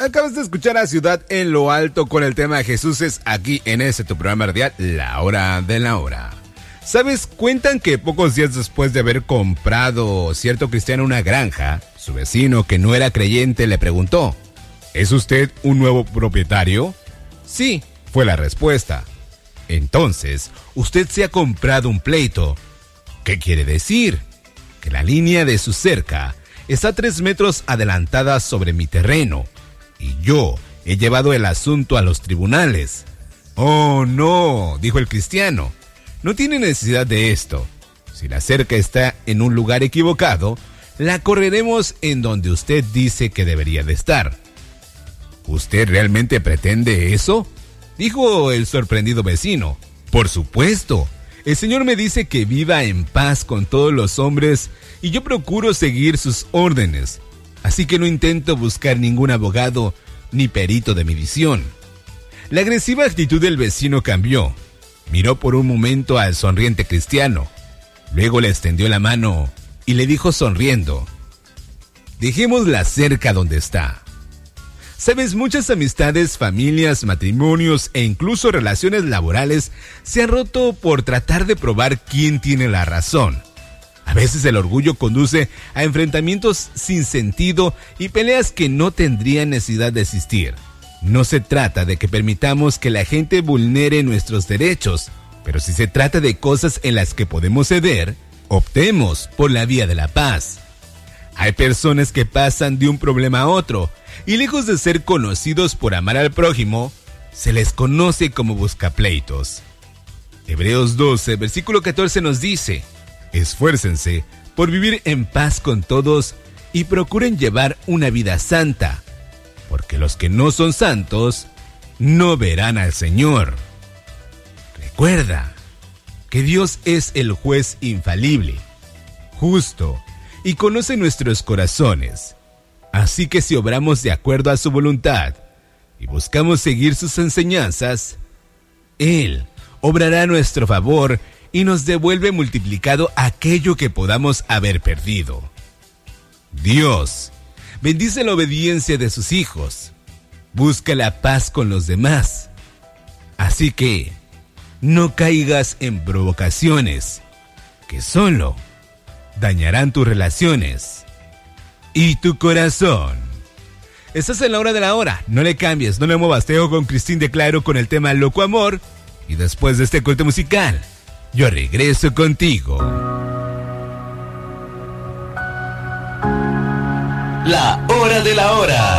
Acabas de escuchar a Ciudad en lo Alto con el tema Jesús es aquí en tu programa radial, La Hora de la Hora. ¿Sabes? Cuentan que pocos días después de haber comprado cierto cristiano una granja, su vecino que no era creyente le preguntó: ¿es usted un nuevo propietario? Sí, fue la respuesta. Entonces, usted se ha comprado un pleito. ¿Qué quiere decir? Que la línea de su cerca está 3 metros adelantada sobre mi terreno. Y yo he llevado el asunto a los tribunales. Oh, no, dijo el cristiano. No tiene necesidad de esto. Si la cerca está en un lugar equivocado, la correremos en donde usted dice que debería de estar. ¿Usted realmente pretende eso?, dijo el sorprendido vecino. Por supuesto. El Señor me dice que viva en paz con todos los hombres y yo procuro seguir sus órdenes. Así que no intento buscar ningún abogado ni perito de mi visión. La agresiva actitud del vecino cambió. Miró por un momento al sonriente cristiano. Luego le extendió la mano y le dijo sonriendo: dejemos la cerca donde está. Sabes, muchas amistades, familias, matrimonios e incluso relaciones laborales se han roto por tratar de probar quién tiene la razón. A veces el orgullo conduce a enfrentamientos sin sentido y peleas que no tendrían necesidad de existir. No se trata de que permitamos que la gente vulnere nuestros derechos, pero si se trata de cosas en las que podemos ceder, optemos por la vía de la paz. Hay personas que pasan de un problema a otro, y lejos de ser conocidos por amar al prójimo, se les conoce como buscapleitos. Hebreos 12, versículo 14 nos dice: esfuércense por vivir en paz con todos y procuren llevar una vida santa, porque los que no son santos no verán al Señor. Recuerda que Dios es el juez infalible, justo, y conoce nuestros corazones. Así que si obramos de acuerdo a su voluntad y buscamos seguir sus enseñanzas, Él obrará a nuestro favor y nos devuelve multiplicado aquello que podamos haber perdido. Dios bendice la obediencia de sus hijos, busca la paz con los demás. Así que no caigas en provocaciones que solo dañarán tus relaciones y tu corazón. Estás en La Hora de la Hora. No le cambies, no le muevas. Te dejo con Cristín de Claro con el tema Loco Amor. Y después de este corte musical, yo regreso contigo. La Hora de la Hora.